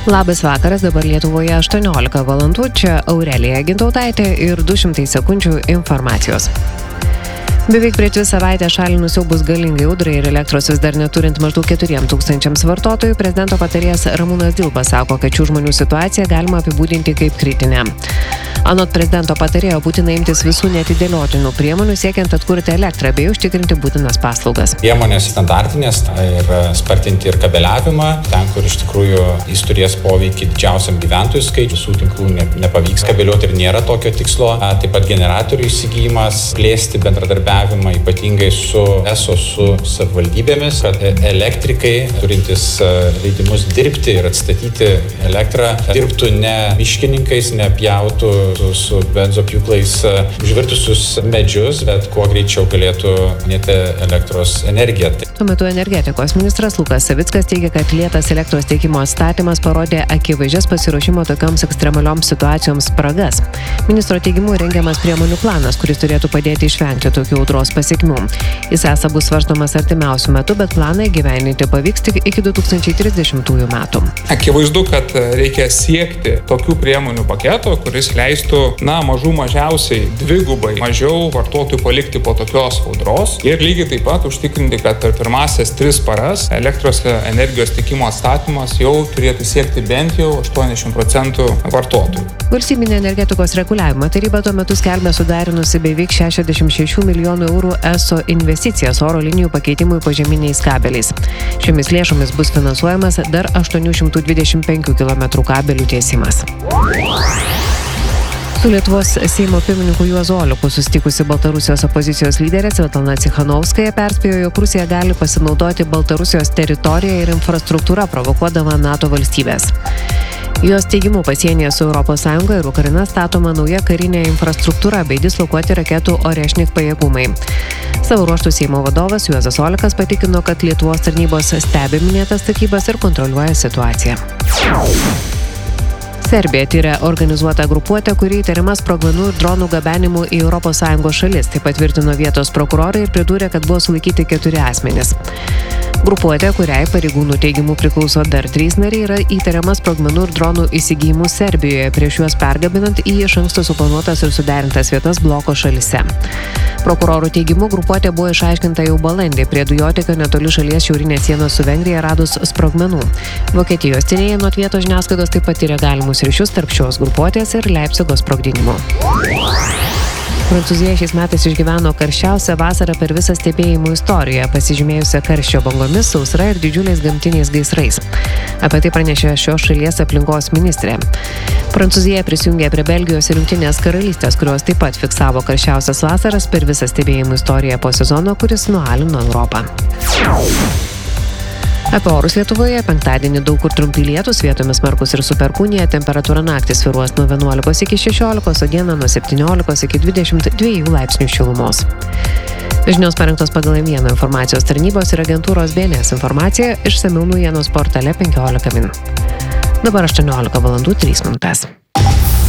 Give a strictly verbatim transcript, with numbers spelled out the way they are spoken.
Labas vakaras, dabar Lietuvoje aštuoniolika valandų, čia Aurelija Gintautaitė ir du šimtai sekundžių informacijos. Beveik prieš dvi savaitės šalį nusiaubus galingai audrai ir elektros vis dar neturint maždaug keturiems tūkstančiams vartotojų, prezidento patarėjas Ramūnas Dilba sako, kad šių žmonių situaciją galima apibūdinti kaip kritinę. Anot prezidento patarėjo būtina imtis visų neatidėliotinų priemonių siekiant atkurti elektrą bei užtikrinti būtinas paslaugas. Priemonės standartinės ir spartinti ir kabeliavimą, ten, kur iš tikrųjų jis turės poveikį didžiausiam gyventojų skaičiui, visų tinklų ne, nepavyks kabeliuoti ir nėra tokio tikslo. Taip pat generatorių įsigijimas, plėsti bendradarbiavimą ypatingai su eso, su savivaldybėmis, kad elektrikai turintys leidimus dirbti ir atstatyti elektrą dirbtų ne miškininkais, ne pjautų su, su benzopjūklais užvirtusius medžius, bet kuo greičiau galėtų minėti elektros energiją. Tuo metu energetikos ministras Lukas Savickas teigia, kad lėtas elektros tiekimo atstatymas parodė akivaizdžias pasiruošimo tokioms ekstremalioms situacijoms spragas. Ministro teigimu rengiamas priemonių planas, kuris turėtų padėti išvengti tokių audros pasekmių. Jis esą bus svarstomas artimiausiu metu, bet planą įgyvendinti pavyks tik iki du tūkstančiai trisdešimtųjų metų. Akivaizdu, kad reikia siekti tokių priemonių paketo, kuris leistų, na, mažų mažiausiai dvigubai mažiau vartotojų palikti po tokios audros ir lygiai taip pat užtikrinti, kad per pirmasias tris paras elektros energijos tiekimo atstatymas jau turėtų siekti bent jau aštuoniasdešimt procentų vartotojų. Valstybinė energetikos reguliavimo taryba tuo metu skelbia sudarinusi beveik šešiasdešimt šešių milijonų eurų eso investicijas oro linijų pakeitimui požeminiais kabeliais. Šiomis lėšomis bus finansuojamas dar aštuonių šimtų dvidešimt penkių kilometrų kabelių tiesimas. Su Lietuvos Seimo pirmininku Juozu Oleku susitikusi Baltarusijos opozicijos lyderė Svetlana Cichanouskaja perspėjo, jog Rusija gali pasinaudoti Baltarusijos teritoriją ir infrastruktūrą provokuodama NATO valstybės. Jos teigimu pasienyje su Europos Sąjunga ir Ukraina statoma nauja karinė infrastruktūra bei dislokuoti raketų Orešnik pajėgumai. Savo ruožtų Seimo vadovas Juozas Olekas patikino, kad Lietuvos tarnybos stebi minėtas statybas ir kontroliuoja situaciją. Serbija tyria organizuotą grupuotę, kuri įtariama sprogmenų ir dronų gabenimu į Europos Sąjungos šalis. Tai patvirtino vietos prokurorai ir pridūrė, kad buvo sulaikyti keturi asmenys. Grupuotė, kuriai pareigūnų teigimu priklauso dar trys nariai, yra įtariama sprogmenų ir dronų įsigijimų Serbijoje, prieš juos pergabinant į iš anksto suplanuotas ir suderintas vietas bloko šalise. Prokurorų teigimu, grupuotė buvo išaiškinta jau balandį prie dujotiekio netoli šalies šiaurinės sienos su Vengrija radus sprogmenų. Vokietijos tyrėjai nuo vietos žiniasklaidos taip pat tyrė galimus ryšius tarp šios grupuotės ir Leipcigo sprogdinimo. Prancūzija šiais metais išgyveno karščiausią vasarą per visą stebėjimų istoriją, pasižymėjusią karščio bangomis, sausra ir didžiuliais gamtiniais gaisrais. Apie tai pranešė šios šalies aplinkos ministrė. Prancūzija prisijungė prie Belgijos ir Jungtinės karalystės, kurios taip pat fiksavo karščiausias vasaras per visą stebėjimų istoriją po sezono, kuris nualino Europą. Apie orus Lietuvoje penktadienį daug kur trumpi lietūs, vietomis smarkūs ir su perkūnija, temperatūra naktį svyruos nuo vienuolikos iki šešiolikos, o dieną nuo septyniolikos iki dvidešimt dviejų laipsnių šilumos. Žinios parengtos pagal M vieną informacijos tarnybos ir agentūros B N S informaciją, išsamiau naujienos portale penkiolika min. Dabar aštuoniolika valandų trys minutės.